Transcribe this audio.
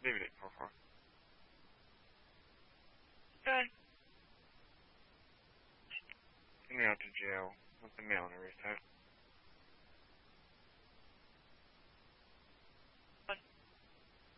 Leave it at 4-4. Okay. Send me out to jail with the mail and everything.